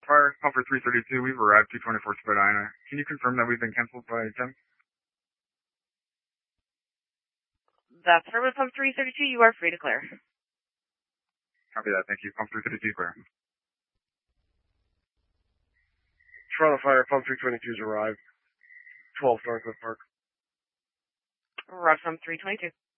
Fire, call for 332. We've arrived 224 Spadina. Can you confirm that we've been canceled by Tim? That's affirmative, pump 332. You are free to clear. Copy that. Thank you. Pump 332 clear. Toronto Fire, pump 322's arrived. 12 Thorncliffe Park. Roger, pump 322.